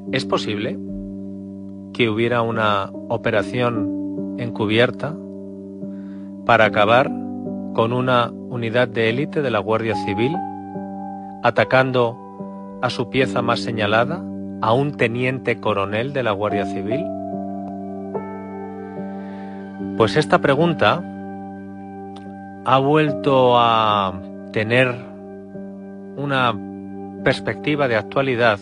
¿Es posible que hubiera una operación encubierta para acabar con una unidad de élite de la Guardia Civil, atacando a su pieza más señalada, a un teniente coronel de la Guardia Civil? Pues esta pregunta ha vuelto a tener una perspectiva de actualidad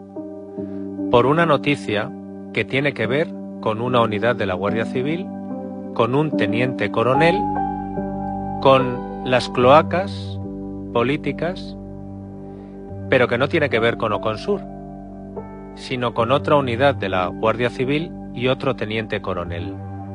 por una noticia que tiene que ver con una unidad de la Guardia Civil, con un teniente coronel, con las cloacas políticas, pero que no tiene que ver con Oconsur, sino con otra unidad de la Guardia Civil y otro teniente coronel.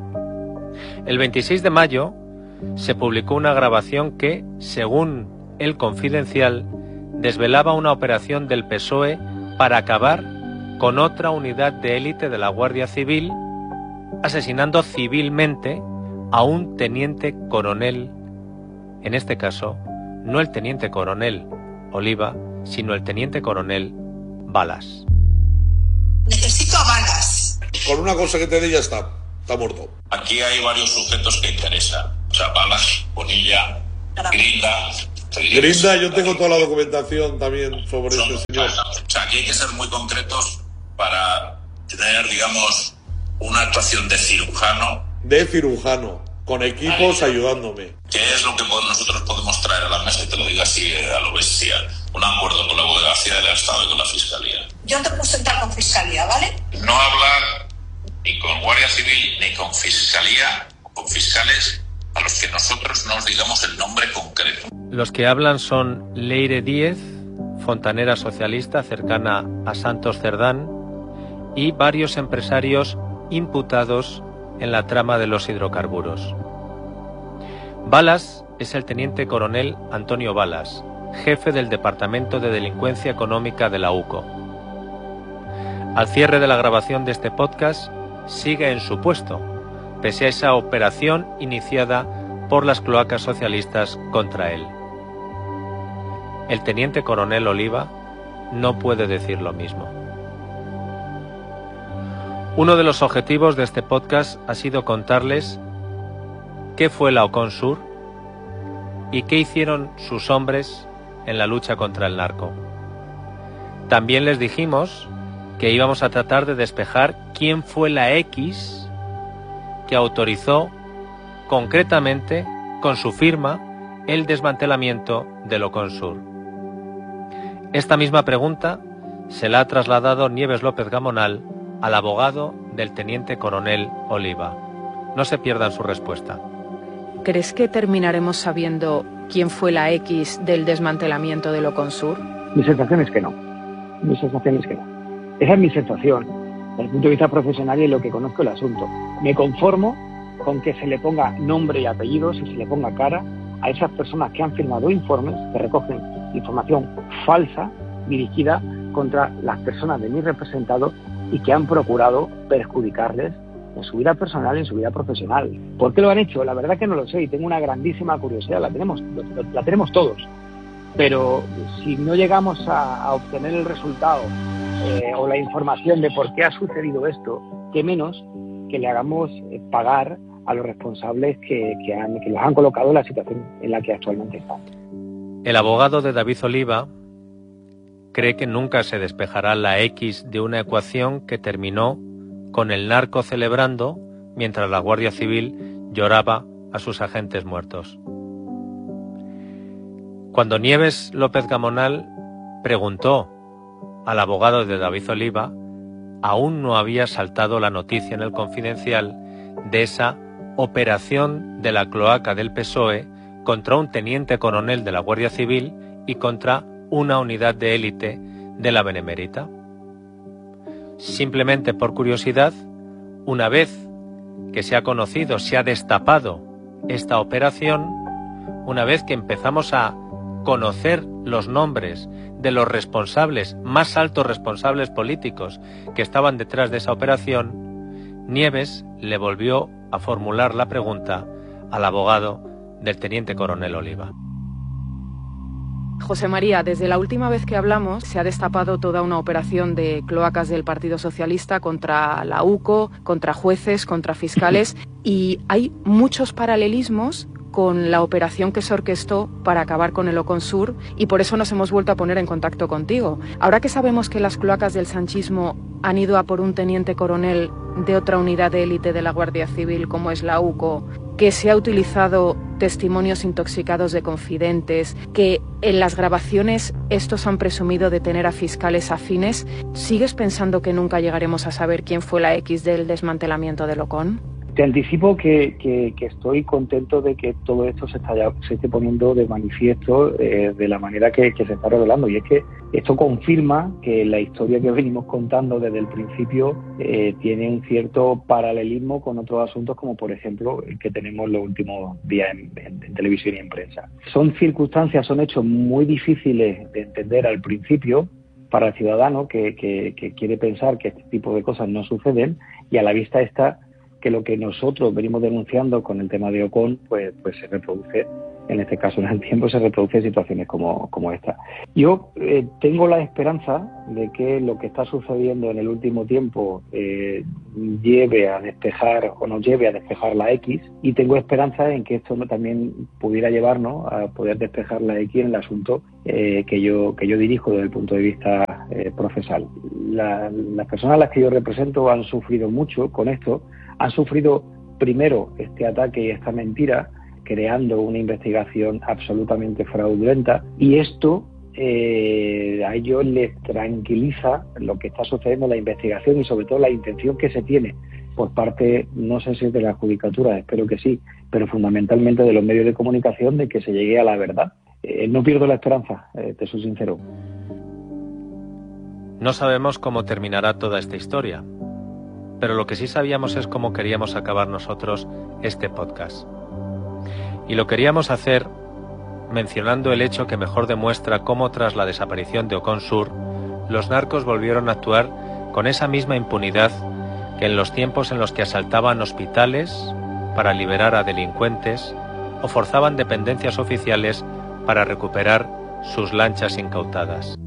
El 26 de mayo se publicó una grabación que, según El Confidencial, desvelaba una operación del PSOE para acabar con otra unidad de élite de la Guardia Civil, asesinando civilmente a un teniente coronel, en este caso, no el teniente coronel Oliva, sino el teniente coronel Balas. Necesito a Balas. Con una cosa que te dé ya está muerto. Aquí hay varios sujetos que interesan. O sea, Balas, Bonilla, Grinda, yo tengo toda la documentación también sobre este señor. O sea, aquí hay que ser muy concretos para tener, digamos, una actuación de cirujano. Con equipos ayudándome. ¿Qué es lo que nosotros podemos traer a la mesa? Y te lo digo así a lo bestial. Un acuerdo con la Abogacía del Estado y con la Fiscalía. Yo te puedo sentar con Fiscalía, ¿vale? No hablar ni con Guardia Civil ni con Fiscalía o con fiscales a los que nosotros no os digamos el nombre concreto. Los que hablan son Leire Díez, fontanera socialista cercana a Santos Cerdán, y varios empresarios imputados en la trama de los hidrocarburos. Balas es el teniente coronel Antonio Balas, jefe del Departamento de Delincuencia Económica de la UCO. Al cierre de la grabación de este podcast, sigue en su puesto, pese a esa operación iniciada por las cloacas socialistas contra él. El teniente coronel Oliva no puede decir lo mismo. Uno de los objetivos de este podcast ha sido contarles qué fue la Oconsur y qué hicieron sus hombres en la lucha contra el narco. También les dijimos que íbamos a tratar de despejar quién fue la X que autorizó concretamente, con su firma, el desmantelamiento del Oconsur. Esta misma pregunta se la ha trasladado Nieves López Gamonal al abogado del teniente coronel Oliva. No se pierdan su respuesta. ¿Crees que terminaremos sabiendo quién fue la X del desmantelamiento del Oconsur? Mi sensación es que no. Esa es mi sensación, desde el punto de vista profesional y en lo que conozco el asunto. Me conformo con que se le ponga nombre y apellidos y se le ponga cara a esas personas que han firmado informes que recogen información falsa dirigida contra las personas de mi representado y que han procurado perjudicarles en su vida personal y en su vida profesional. ¿Por qué lo han hecho? La verdad que no lo sé y tengo una grandísima curiosidad, la tenemos todos. Pero si no llegamos a obtener el resultado o la información de por qué ha sucedido esto, qué menos que le hagamos pagar a los responsables que los han colocado en la situación en la que actualmente están. El abogado de David Oliva cree que nunca se despejará la X de una ecuación que terminó con el narco celebrando mientras la Guardia Civil lloraba a sus agentes muertos. Cuando Nieves López Gamonal preguntó al abogado de David Oliva, aún no había saltado la noticia en El Confidencial de esa operación de la cloaca del PSOE contra un teniente coronel de la Guardia Civil y contra una unidad de élite de la Benemérita. Simplemente por curiosidad, una vez que se ha conocido, se ha destapado esta operación, una vez que empezamos a conocer los nombres de los responsables, más altos responsables políticos que estaban detrás de esa operación, Nieves le volvió a formular la pregunta al abogado del teniente coronel Oliva. José María, desde la última vez que hablamos se ha destapado toda una operación de cloacas del Partido Socialista contra la UCO, contra jueces, contra fiscales, y hay muchos paralelismos con la operación que se orquestó para acabar con el Oconsur, y por eso nos hemos vuelto a poner en contacto contigo. Ahora que sabemos que las cloacas del sanchismo han ido a por un teniente coronel de otra unidad de élite de la Guardia Civil como es la UCO, que se ha utilizado testimonios intoxicados de confidentes, que en las grabaciones estos han presumido de tener a fiscales afines, ¿sigues pensando que nunca llegaremos a saber quién fue la X del desmantelamiento del Ocon? Te anticipo que estoy contento de que todo esto se esté poniendo de manifiesto de la manera que se está revelando, y es que esto confirma que la historia que venimos contando desde el principio tiene un cierto paralelismo con otros asuntos, como por ejemplo el que tenemos los últimos días en televisión y en prensa. Son circunstancias, son hechos muy difíciles de entender al principio para el ciudadano que quiere pensar que este tipo de cosas no suceden, y a la vista está que lo que nosotros venimos denunciando con el tema de Ocon, pues se reproduce, en este caso en el tiempo, se reproduce situaciones como esta. Yo tengo la esperanza de que lo que está sucediendo en el último tiempo lleve a despejar o nos lleve a despejar la X, y tengo esperanza en que esto también pudiera llevarnos a poder despejar la X en el asunto que yo dirijo desde el punto de vista procesal. Las personas a las que yo represento han sufrido mucho con esto. Han sufrido primero este ataque y esta mentira, creando una investigación absolutamente fraudulenta, y esto a ellos les tranquiliza lo que está sucediendo en la investigación y sobre todo la intención que se tiene por parte, no sé si es de la judicatura, espero que sí, pero fundamentalmente de los medios de comunicación, de que se llegue a la verdad. No pierdo la esperanza, te soy sincero. No sabemos cómo terminará toda esta historia, pero lo que sí sabíamos es cómo queríamos acabar nosotros este podcast. Y lo queríamos hacer mencionando el hecho que mejor demuestra cómo tras la desaparición de Ocon Sur, los narcos volvieron a actuar con esa misma impunidad que en los tiempos en los que asaltaban hospitales para liberar a delincuentes o forzaban dependencias oficiales para recuperar sus lanchas incautadas.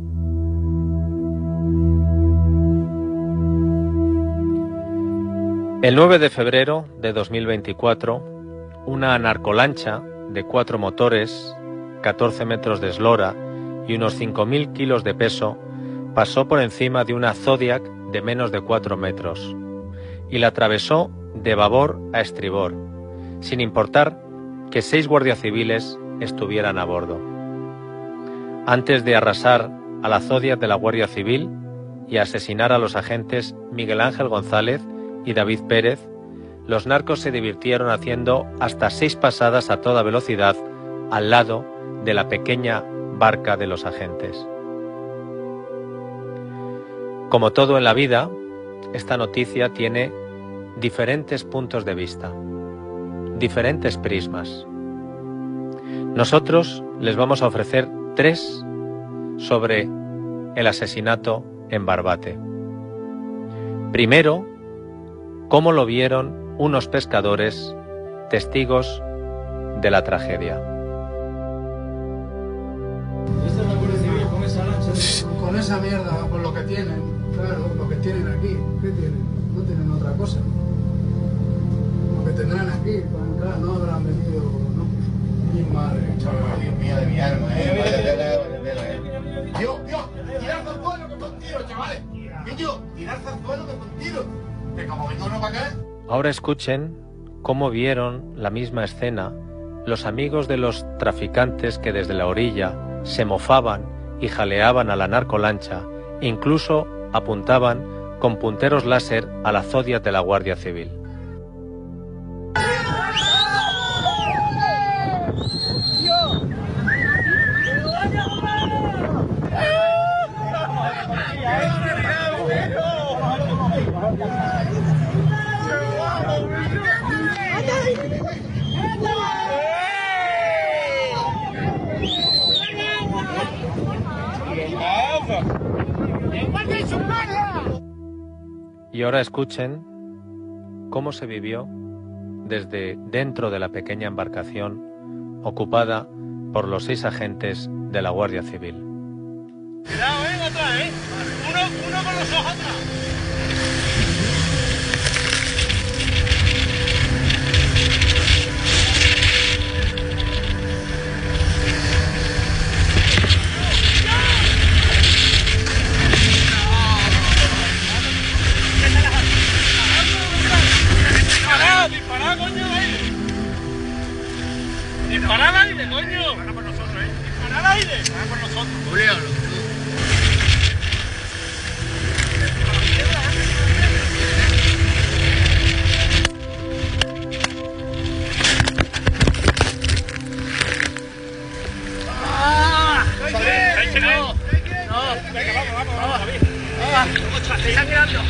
El 9 de febrero de 2024, una narcolancha de 4 motores, 14 metros de eslora y unos 5.000 kilos de peso pasó por encima de una Zodiac de menos de 4 metros y la atravesó de babor a estribor, sin importar que 6 guardias civiles estuvieran a bordo. Antes de arrasar a la Zodiac de la Guardia Civil y asesinar a los agentes Miguel Ángel González y David Pérez, los narcos se divirtieron haciendo hasta 6 pasadas a toda velocidad al lado de la pequeña barca de los agentes. Como todo en la vida, esta noticia tiene diferentes puntos de vista, diferentes prismas. Nosotros les vamos a ofrecer 3 sobre el asesinato en Barbate. Primero, cómo lo vieron unos pescadores, testigos de la tragedia. Esta es la Guardia Civil con esa lancha, con esa mierda, por lo que tienen, claro, lo que tienen aquí. ¿Qué tienen? No tienen otra cosa. Lo que tendrán aquí, claro, no habrán venido, ¿no? Mi madre, chaval, Dios mío de mi alma, Dios, tirad al suelo que con tiro, chavales. Niño, tirad al suelo que con tiro. Que como vengo uno para acá. Ahora escuchen cómo vieron la misma escena los amigos de los traficantes que desde la orilla se mofaban y jaleaban a la narcolancha e incluso apuntaban con punteros láser a la Zodiac de la Guardia Civil. Y ahora escuchen cómo se vivió desde dentro de la pequeña embarcación ocupada por los 6 agentes de la Guardia Civil. Cuidado, atrás, uno con los ojos atrás. Disparad, coño, aire. Disparad al aire, coño. Disparad por nosotros, Disparad al aire. Disparad por nosotros. Julio. No. Venga, vamos, David. Se está quedando.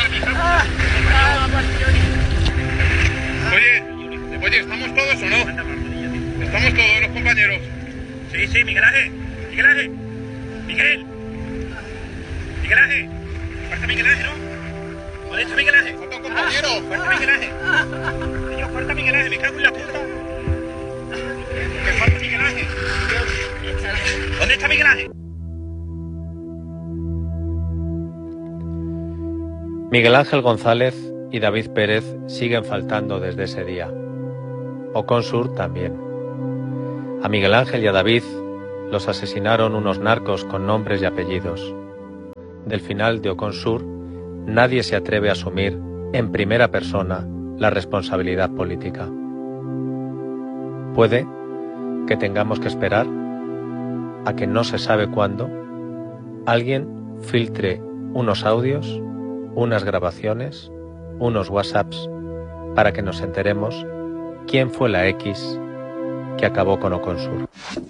Oye, ¿estamos todos o no? ¿Estamos todos los compañeros? Sí, Miguel Ángel. Miguel Ángel. Falta Miguel Ángel, ¿no? ¿Dónde está Miguel Ángel? Falta un compañero. Falta Miguel Ángel. Señor, falta Miguel Ángel, me cago en la puta. Me falta Miguel Ángel. ¿Dónde está Miguel Ángel? Miguel Ángel González y David Pérez siguen faltando desde ese día. Oconsur también. A Miguel Ángel y a David los asesinaron unos narcos con nombres y apellidos. Del final de Oconsur, nadie se atreve a asumir en primera persona la responsabilidad política. Puede que tengamos que esperar a que no se sabe cuándo alguien filtre unos audios, unas grabaciones, unos WhatsApps, para que nos enteremos quién fue la X que acabó con Oconsur.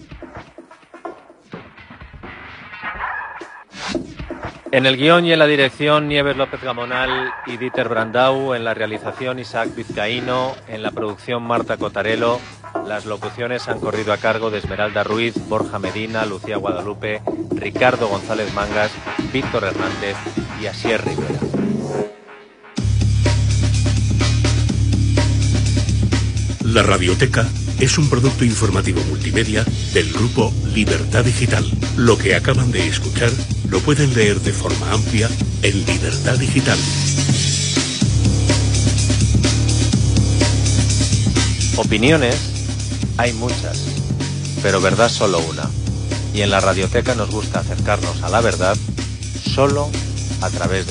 En el guión y en la dirección, Nieves López Gamonal y Dieter Brandau. En la realización, Isaac Vizcaíno. En la producción, Marta Cotarelo. Las locuciones han corrido a cargo de Esmeralda Ruiz, Borja Medina, Lucía Guadalupe, Ricardo González Mangas, Víctor Hernández y Asier Rivera. La Radioteca es un producto informativo multimedia del grupo Libertad Digital. Lo que acaban de escuchar lo pueden leer de forma amplia en Libertad Digital. Opiniones hay muchas, pero verdad solo una. Y en la Radioteca nos gusta acercarnos a la verdad solo a través de